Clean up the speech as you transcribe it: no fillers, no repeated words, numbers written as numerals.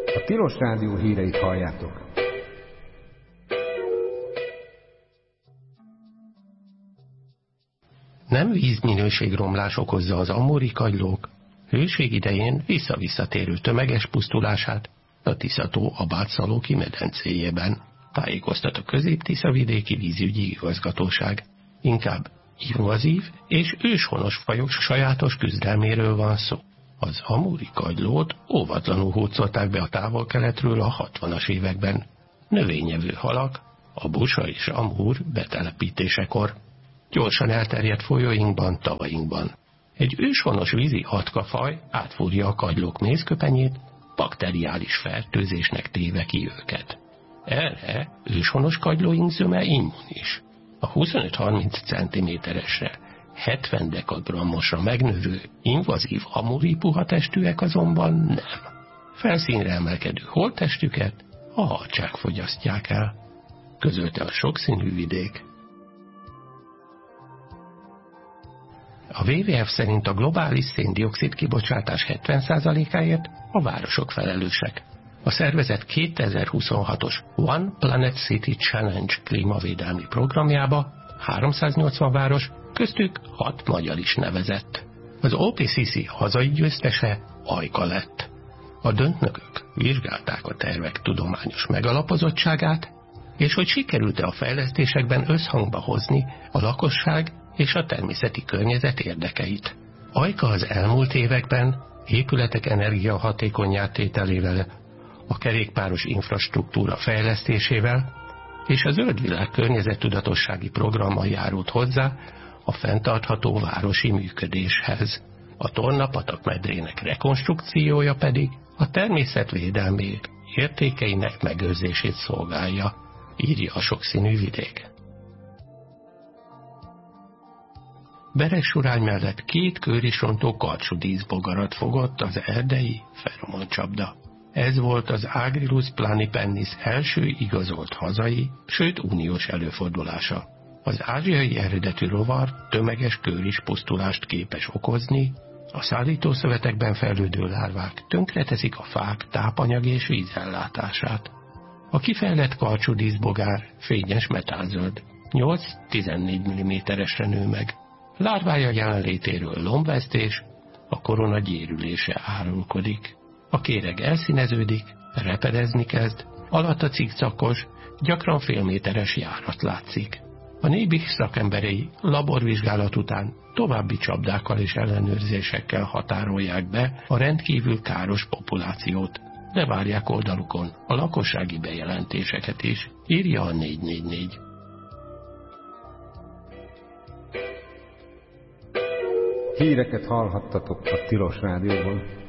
A Tilos Rádió híreit halljátok. Nem vízminőségromlás okozza az amuri kagylók hőség idején vissza-visszatérő tömeges pusztulását a Tisza-tó Abátszalóki medencéjében, tájékoztat a Közép-Tiszavidéki Vízügyi Igazgatóság. Inkább invazív és őshonos fajok sajátos küzdelméről van szó. Az amuri kagylót óvatlanul hurcolták be a távol-keletről a 60-as években. Növényevő halak, a busa és amúr betelepítésekor. Gyorsan elterjedt folyóinkban, tavainkban. Egy őshonos vízi atkafaj átfúrja a kagylók mézköpenyét, bakteriális fertőzésnek téve ki őket. Erre őshonos kagylóink zöme immunis. A 25-30 cm-esre, 70 dekagrammosra megnövő, invazív amuri puhatestűek azonban nem. Felszínre emelkedő holttestüket a harcsák fogyasztják el, közölte a sokszínű vidék. A WWF szerint a globális szén-dioxid kibocsátás 70%-áért a városok felelősek. A szervezet 2026-os One Planet City Challenge klímavédelmi programjába 380 város, köztük 6 magyar is nevezett. Az OPCC hazai győztese Ajka lett. A döntnökök vizsgálták a tervek tudományos megalapozottságát, és hogy sikerült-e a fejlesztésekben összhangba hozni a lakosság és a természeti környezet érdekeit. Ajka az elmúlt években épületek energiahatékonnyá tételével, a kerékpáros infrastruktúra fejlesztésével és a Zöld Világ környezettudatossági programmal járult hozzá a fenntartható városi működéshez. A Torna-patak medrének rekonstrukciója pedig a természetvédelmi értékeinek megőrzését szolgálja, írja a sokszínű vidék. Beregsurány mellett 2 kőrisrontó karcsú díszbogarat fogott az erdei feromoncsapda. Ez volt az Agrilus planipennis első igazolt hazai, sőt uniós előfordulása. Az ázsiai eredetű rovar tömeges kőris pusztulást képes okozni, a szállítószövetekben fejlődő lárvák tönkreteszik a fák tápanyag és vízellátását. A kifejlett karcsú díszbogár fényes metálzöld, 8-14 mm-esre nő meg. Lárvája jelenlétéről lombvesztés, a korona gyérülése árulkodik. A kéreg elszíneződik, repedezni kezd, alatta cikcakos, gyakran félméteres járat látszik. A Nébih szakemberei laborvizsgálat után további csapdákkal és ellenőrzésekkel határolják be a rendkívül káros populációt, de várják oldalukon a lakossági bejelentéseket is, írja a 444. Híreket hallhattatok a Tilos Rádióban.